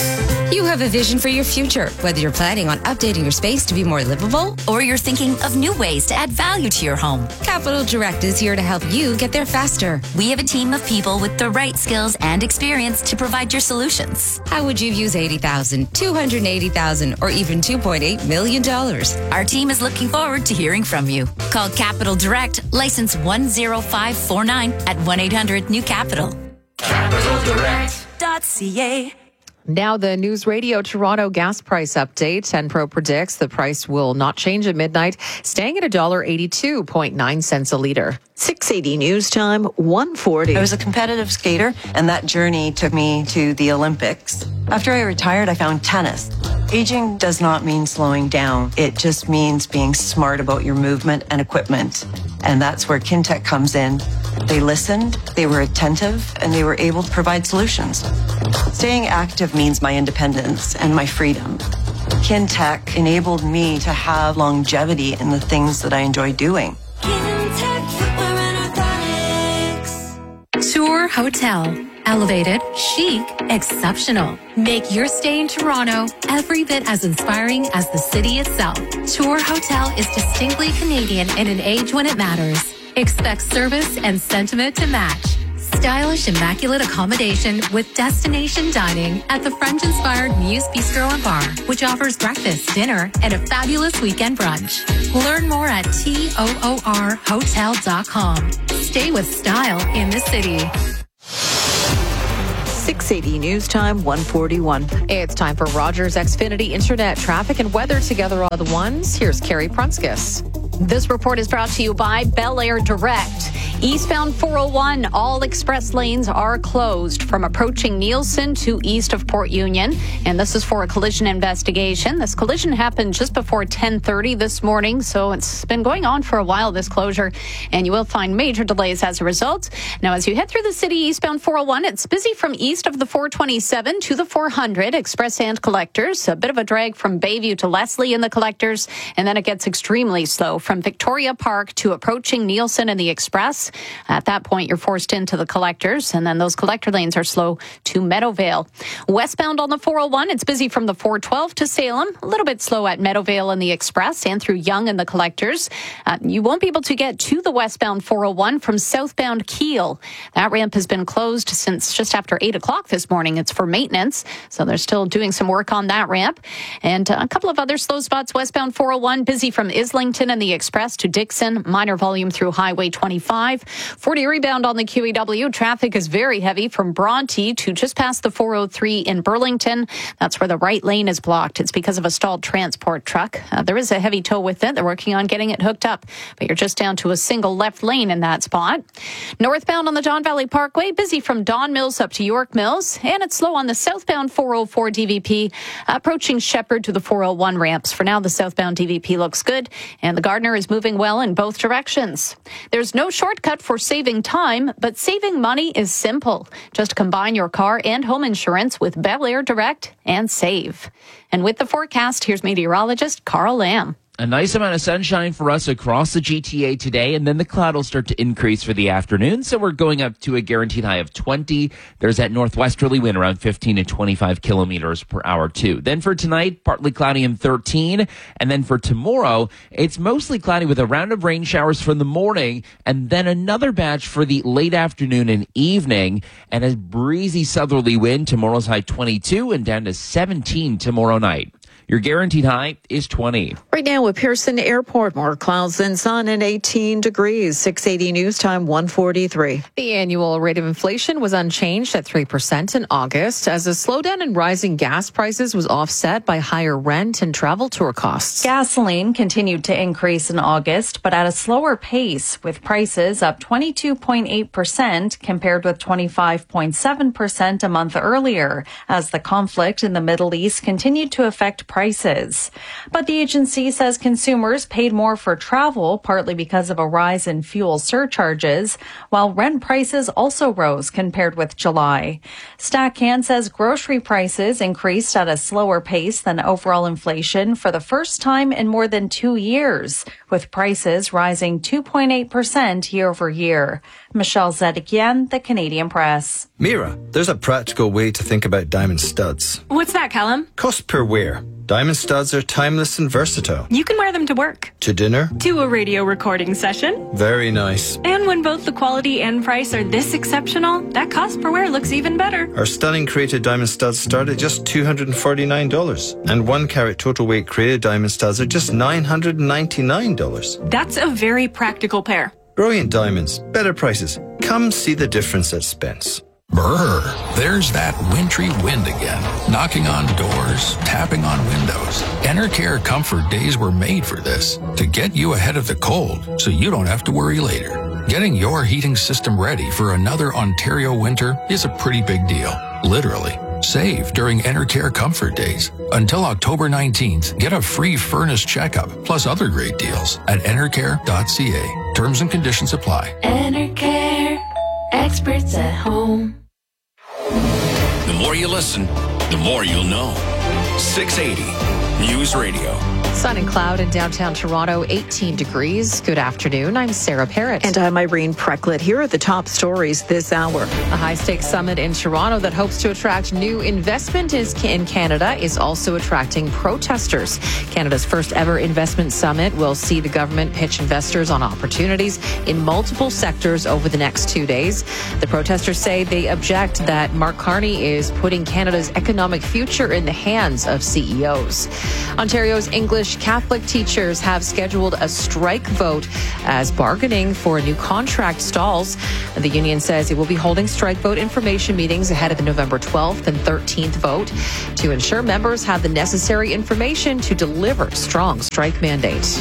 You have a vision for your future, whether you're planning on updating your space to be more livable or you're thinking of new ways to add value to your home. Capital Direct is here to help you get there faster. We have a team of people with the right skills and experience to provide your solutions. How would you use eighty thousand dollars, two hundred eighty thousand dollars, or even two point eight million dollars? Our team is looking forward to hearing from you. Call Capital Direct, license one zero five four nine at one eight hundred new capital. capital direct dot c a Now the News Radio Toronto gas price update. Enpro predicts the price will not change at midnight, staying at one dollar eighty-two point nine cents a litre. six eighty News Time, one forty. I was a competitive skater, and that journey took me to the Olympics. After I retired, I found tennis. Aging does not mean slowing down. It just means being smart about your movement and equipment. And that's where Kintec comes in. They listened, they were attentive, and they were able to provide solutions. Staying active means my independence and my freedom. Kintec enabled me to have longevity in the things that I enjoy doing. Tour Hotel. Elevated, chic, exceptional. Make your stay in Toronto every bit as inspiring as the city itself. Tour Hotel is distinctly Canadian in an age when it matters. Expect service and sentiment to match. Stylish, immaculate accommodation with destination dining at the French-inspired Muse Bistro and Bar, which offers breakfast, dinner, and a fabulous weekend brunch. Learn more at toor hotel dot com. Stay with style in the city. six eighty News Time, one forty-one. It's time for Rogers Xfinity Internet traffic and weather together all the ones. Here's Carrie Prunskis. This report is brought to you by Bel Air Direct. Eastbound four oh one, all express lanes are closed from approaching Nielsen to east of Port Union. And this is for a collision investigation. This collision happened just before ten thirty this morning, so it's been going on for a while, this closure. And you will find major delays as a result. Now, as you head through the city, eastbound four oh one, it's busy from east of the four twenty-seven to the four hundred, express and collectors. A bit of a drag from Bayview to Leslie in the collectors. And then it gets extremely slow from Victoria Park to approaching Nielsen and the express. At that point, you're forced into the collectors, and then those collector lanes are slow to Meadowvale. Westbound on the four oh one, it's busy from the four twelve to Salem, a little bit slow at Meadowvale and the express and through Yonge and the collectors. Uh, you won't be able to get to the westbound four oh one from southbound Kiel. That ramp has been closed since just after eight o'clock this morning. It's for maintenance, so they're still doing some work on that ramp. And uh, a couple of other slow spots westbound four oh one, busy from Islington and the express to Dixon, minor volume through Highway twenty-five. forty rebound on the Q E W. Traffic is very heavy from Bronte to just past the four oh three in Burlington. That's where the right lane is blocked. It's because of a stalled transport truck. Uh, there is a heavy tow with it. They're working on getting it hooked up, but you're just down to a single left lane in that spot. Northbound on the Don Valley Parkway, busy from Don Mills up to York Mills, and it's slow on the southbound four oh four D V P, approaching Shepherd to the four oh one ramps. For now, the southbound D V P looks good, and the Gardner is moving well in both directions. There's no shortcut for saving time, but saving money is simple. Just combine your car and home insurance with Bel Air Direct and save. And with the forecast, here's meteorologist Carl Lamb. A nice amount of sunshine for us across the G T A today, and then the cloud will start to increase for the afternoon. So we're going up to a guaranteed high of twenty. There's that northwesterly wind around fifteen to twenty-five kilometers per hour too. Then for tonight, partly cloudy and thirteen. And then for tomorrow, it's mostly cloudy with a round of rain showers for the morning, and then another batch for the late afternoon and evening. And a breezy southerly wind. Tomorrow's high twenty-two and down to seventeen tomorrow night. Your guaranteed high is twenty. Right now at Pearson Airport, more clouds than sun and eighteen degrees. six eighty News Time, one forty-three. The annual rate of inflation was unchanged at three percent in August, as a slowdown in rising gas prices was offset by higher rent and travel tour costs. Gasoline continued to increase in August, but at a slower pace, with prices up twenty-two point eight percent compared with twenty-five point seven percent a month earlier, as the conflict in the Middle East continued to affect prices. prices. But the agency says consumers paid more for travel, partly because of a rise in fuel surcharges, while rent prices also rose compared with July. StatCan says grocery prices increased at a slower pace than overall inflation for the first time in more than two years, with prices rising two point eight percent year over year. Michelle Zedekian, The Canadian Press. Mira, there's a practical way to think about diamond studs. What's that, Callum? Cost per wear. Diamond studs are timeless and versatile. You can wear them to work. To dinner. To a radio recording session. Very nice. And when both the quality and price are this exceptional, that cost per wear looks even better. Our stunning created diamond studs start at just two hundred forty-nine dollars. And one carat total weight created diamond studs are just nine hundred ninety-nine dollars. That's a very practical pair. Brilliant diamonds, better prices. Come see the difference at Spence. Brr, there's that wintry wind again, knocking on doors, tapping on windows. Enercare Comfort Days were made for this, to get you ahead of the cold so you don't have to worry later. Getting your heating system ready for another Ontario winter is a pretty big deal, literally. Save during Enercare Comfort Days. Until October nineteenth, get a free furnace checkup, plus other great deals at enercare dot c a. Terms and conditions apply. Enercare, experts at home. The more you listen, the more you'll know. six eighty News Radio. Sun and cloud in downtown Toronto, eighteen degrees. Good afternoon. I'm Sarah Parrott. And I'm Irene Precklett. Here are the top stories this hour. A high-stakes summit in Toronto that hopes to attract new investment is in Canada is also attracting protesters. Canada's first ever investment summit will see the government pitch investors on opportunities in multiple sectors over the next two days. The protesters say they object that Mark Carney is putting Canada's economic future in the hands of C E Os. Ontario's English Catholic teachers have scheduled a strike vote as bargaining for a new contract stalls. The union says it will be holding strike vote information meetings ahead of the November twelfth and thirteenth vote to ensure members have the necessary information to deliver strong strike mandates.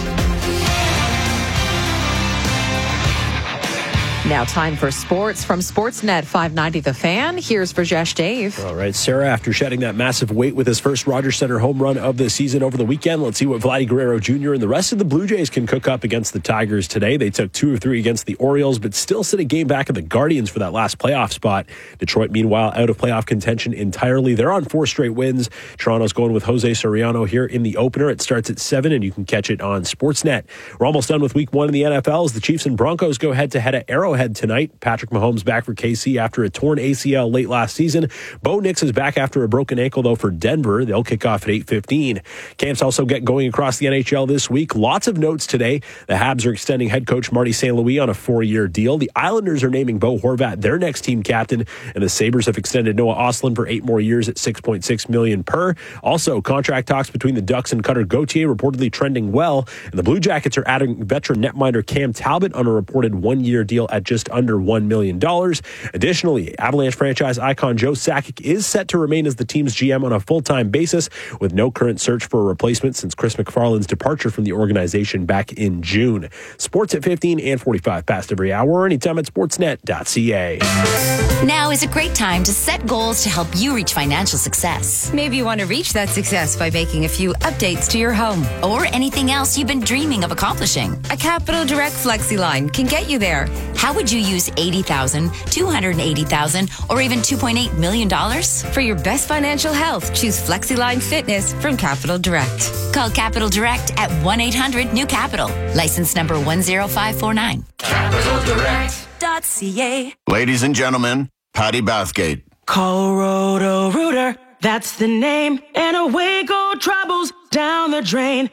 Now time for sports from Sportsnet five ninety The Fan. Here's Rajesh Dave. All right, Sarah, after shedding that massive weight with his first Rogers Centre home run of the season over the weekend, let's see what Vladdy Guerrero Junior and the rest of the Blue Jays can cook up against the Tigers today. They took two of three against the Orioles, but still sit a game back of the Guardians for that last playoff spot. Detroit, meanwhile, out of playoff contention entirely. They're on four straight wins. Toronto's going with Jose Soriano here in the opener. It starts at seven, and you can catch it on Sportsnet. We're almost done with week one in the N F L as the Chiefs and Broncos go head-to-head at Arrowhead tonight. Patrick Mahomes back for K C after a torn A C L late last season. Bo Nix is back after a broken ankle, though, for Denver. They'll kick off at eight fifteen. Camps also get going across the N H L this week. Lots of notes today. The Habs are extending head coach Marty Saint Louis on a four-year deal. The Islanders are naming Bo Horvat their next team captain, and the Sabres have extended Noah Ostlund for eight more years at six point six million dollars per. Also, contract talks between the Ducks and Cutter Gauthier reportedly trending well, and the Blue Jackets are adding veteran netminder Cam Talbot on a reported one-year deal at just under one million dollars. Additionally, Avalanche franchise icon Joe Sakic is set to remain as the team's G M on a full-time basis with no current search for a replacement since Chris McFarland's departure from the organization back in June. Sports at fifteen and forty-five past every hour or anytime at sportsnet dot c a. Now is a great time to set goals to help you reach financial success. Maybe you want to reach that success by making a few updates to your home or anything else you've been dreaming of accomplishing. A Capital Direct Flexi line can get you there. How would you use eighty thousand dollars, two hundred eighty thousand dollars, or even two point eight million dollars? For your best financial health, choose FlexiLine Fitness from Capital Direct. Call Capital Direct at one eight hundred new capital. License number one zero five four nine. Capital Direct dot c a. Ladies and gentlemen, Patty Bathgate. Call Roto-Rooter, that's the name, and away go troubles down the drain.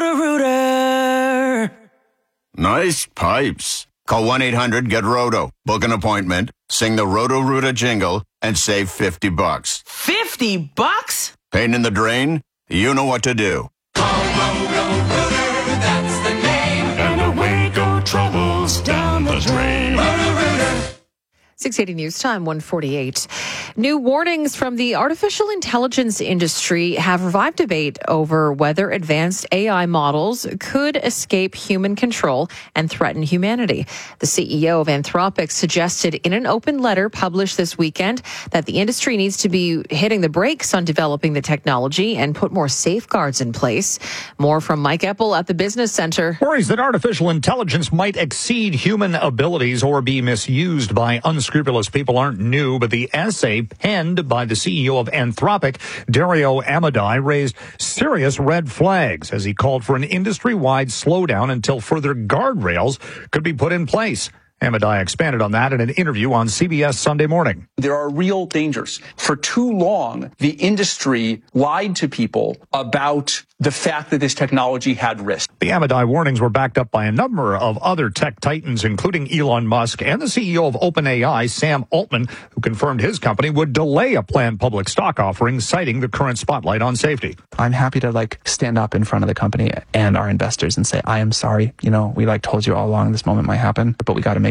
Roto-Rooter. Nice pipes. Call one eight hundred get roto. Book an appointment, sing the Roto-Rooter jingle, and save fifty bucks. fifty bucks? Pain in the drain? You know what to do. Call Roto-Rooter, that's the name, and away go troubles down the drain. Roto-Rooter. six eighty News Time, one forty-eight. New warnings from the artificial intelligence industry have revived debate over whether advanced A I models could escape human control and threaten humanity. The C E O of Anthropic suggested in an open letter published this weekend that the industry needs to be hitting the brakes on developing the technology and put more safeguards in place. More from Mike Eppel at the Business Center. Worries that artificial intelligence might exceed human abilities or be misused by unscrupulous people aren't new, but the essay penned by the C E O of Anthropic, Dario Amodei, raised serious red flags as he called for an industry-wide slowdown until further guardrails could be put in place. Amodei expanded on that in an interview on C B S Sunday Morning. There are real dangers. For too long, the industry lied to people about the fact that this technology had risk. The Amodei warnings were backed up by a number of other tech titans, including Elon Musk and the C E O of OpenAI, Sam Altman, who confirmed his company would delay a planned public stock offering, citing the current spotlight on safety. I'm happy to like stand up in front of the company and our investors and say, I am sorry. You know, we like told you all along this moment might happen, but we got to make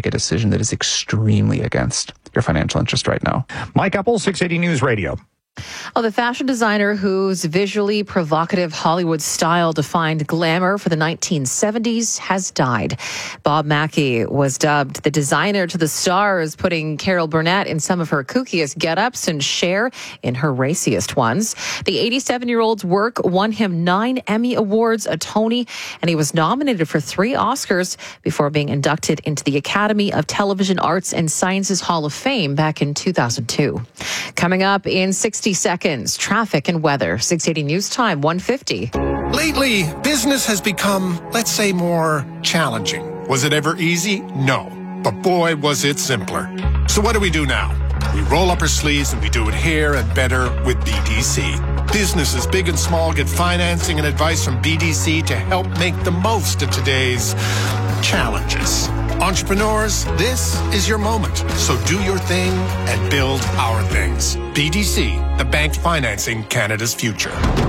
make a decision that is extremely against your financial interest right now. Mike Apple, six eighty News Radio. Oh, the fashion designer whose visually provocative Hollywood style defined glamour for the nineteen seventies has died. Bob Mackie was dubbed the designer to the stars, putting Carol Burnett in some of her kookiest get-ups and Cher in her raciest ones. The eighty-seven-year-old's work won him nine Emmy Awards, a Tony, and he was nominated for three Oscars before being inducted into the Academy of Television Arts and Sciences Hall of Fame back in two thousand two. Coming up in sixty seconds, traffic and weather. six eighty News Time, one fifty. Lately, business has become, let's say, more challenging. Was it ever easy? No. But boy, was it simpler. So what do we do now? We roll up our sleeves and we do it here and better with B D C. Businesses big and small get financing and advice from B D C to help make the most of today's challenges. Entrepreneurs, this is your moment. So do your thing and build our things. B D C, the bank financing Canada's future.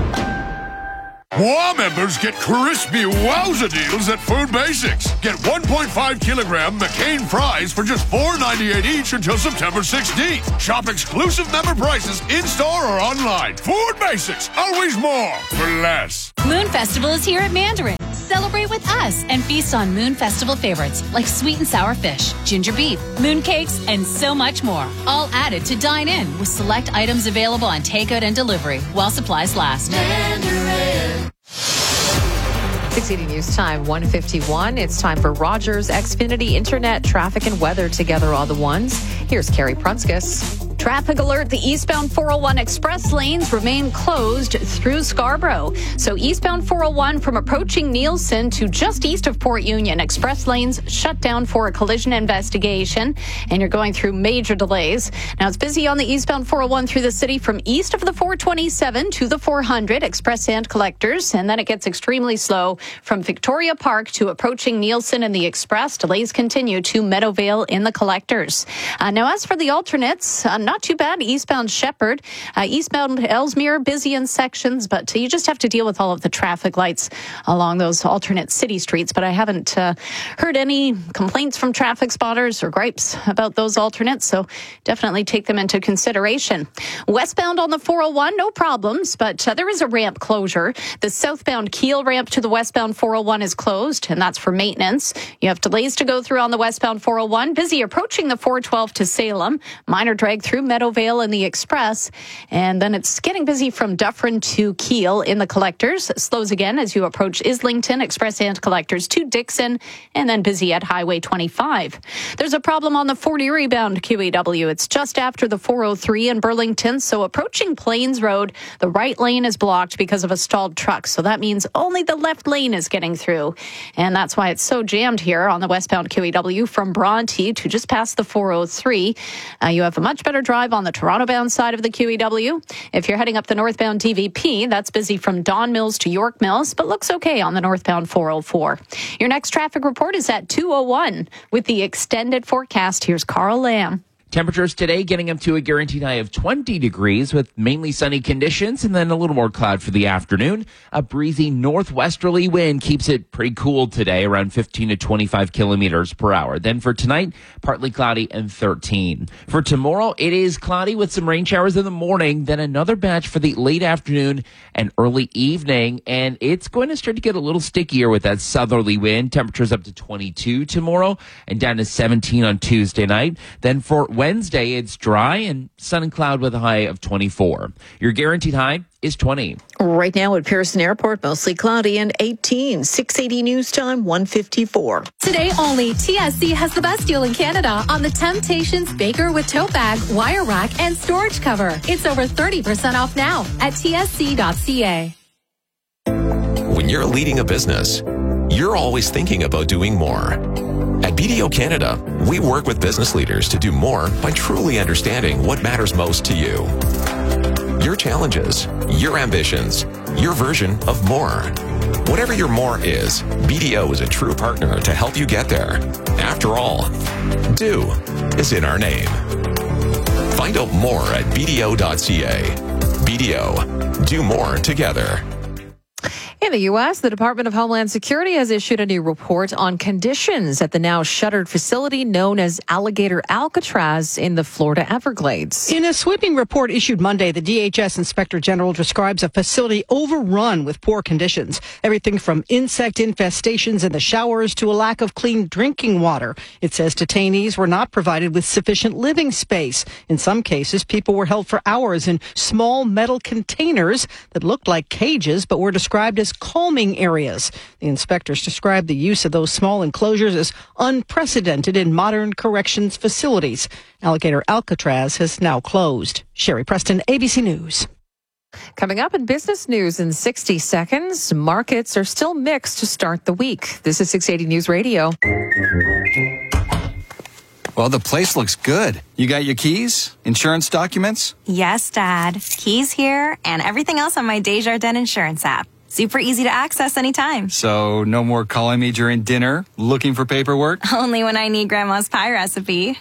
WOW members get crispy wowza deals at Food Basics. Get one point five kilogram McCain fries for just four ninety-eight each until September sixteenth. Shop exclusive member prices in-store or online. Food Basics, always more for less. Moon Festival is here at Mandarin. Celebrate with us and feast on Moon Festival favorites like sweet and sour fish, ginger beef, moon cakes, and so much more. All added to dine in with select items available on takeout and delivery while supplies last. Mandarin. six eighty News Time, one fifty-one. It's time for Rogers Xfinity Internet, traffic and weather together all the ones. Here's Carrie Prunskis. Traffic alert. The eastbound four oh one express lanes remain closed through Scarborough. So eastbound four oh one from approaching Nielsen to just east of Port Union. Express lanes shut down for a collision investigation, and you're going through major delays. Now it's busy on the eastbound four oh one through the city from east of the four twenty-seven to the four hundred, express sand collectors, and then it gets extremely slow from Victoria Park to approaching Nielsen and the express. Delays continue to Meadowvale in the collectors. Uh, now as for the alternates, uh, not too bad. Eastbound Shepherd, uh, eastbound Ellesmere, busy in sections, but you just have to deal with all of the traffic lights along those alternate city streets. But I haven't uh, heard any complaints from traffic spotters or gripes about those alternates, so definitely take them into consideration. Westbound on the four oh one, no problems, but uh, there is a ramp closure. The southbound Kiel ramp to the westbound four oh one is closed, and that's for maintenance. You have delays to go through on the westbound four oh one. Busy approaching the four twelve to Salem. Minor drag through Meadowvale in the express, and then it's getting busy from Dufferin to Kiel in the collectors. Slows again as you approach Islington, express and collectors to Dixon, and then busy at Highway twenty-five. There's a problem on the Fort Erie bound Q E W. It's just after the four oh three in Burlington, so approaching Plains Road, the right lane is blocked because of a stalled truck, so that means only the left lane is getting through, and that's why it's so jammed here on the westbound Q E W from Bronte to just past the four oh three. Uh, you have a much better drive on the Toronto-bound side of the Q E W. If you're heading up the northbound D V P, that's busy from Don Mills to York Mills, but looks okay on the northbound four oh four. Your next traffic report is at two oh one. With the extended forecast, here's Carl Lamb. Temperatures today getting up to a guaranteed high of twenty degrees with mainly sunny conditions and then a little more cloud for the afternoon. A breezy northwesterly wind keeps it pretty cool today, around fifteen to twenty-five kilometers per hour. Then for tonight, partly cloudy and thirteen. For tomorrow, it is cloudy with some rain showers in the morning, then another batch for the late afternoon and early evening. And it's going to start to get a little stickier with that southerly wind. Temperatures up to twenty-two tomorrow and down to seventeen on Tuesday night. Then for Wednesday, it's dry and sun and cloud with a high of twenty-four. Your guaranteed high is twenty. Right now at Pearson Airport, mostly cloudy and eighteen. six eighty News Time, one fifty-four. Today only, T S C has the best deal in Canada on the Temptations Baker with tote bag, wire rack, and storage cover. It's over thirty percent off now at T S C dot C A. When you're leading a business, you're always thinking about doing more. At B D O Canada, we work with business leaders to do more by truly understanding what matters most to you. Your challenges, your ambitions, your version of more. Whatever your more is, B D O is a true partner to help you get there. After all, do is in our name. Find out more at B D O dot C A. B D O, do more together. In the U S, the Department of Homeland Security has issued a new report on conditions at the now shuttered facility known as Alligator Alcatraz in the Florida Everglades. In a sweeping report issued Monday, the D H S Inspector General describes a facility overrun with poor conditions. Everything from insect infestations in the showers to a lack of clean drinking water. It says detainees were not provided with sufficient living space. In some cases, people were held for hours in small metal containers that looked like cages but were described as calming areas. The inspectors described the use of those small enclosures as unprecedented in modern corrections facilities. Alligator Alcatraz has now closed. Sherry Preston, A B C News. Coming up in business news in sixty seconds, markets are still mixed to start the week. This is six eighty News Radio. Well, the place looks good. You got your keys? Insurance documents? Yes, Dad. Keys here and everything else on my Desjardins Insurance app. Super easy to access anytime. So no more calling me during dinner, looking for paperwork? Only when I need Grandma's pie recipe.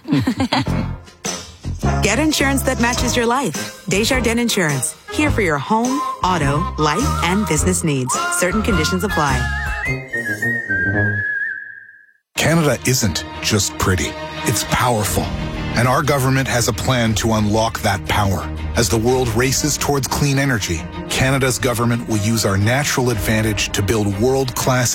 Get insurance that matches your life. Desjardins Insurance. Here for your home, auto, life, and business needs. Certain conditions apply. Canada isn't just pretty. It's powerful. And our government has a plan to unlock that power. As the world races towards clean energy, Canada's government will use our natural advantage to build world-class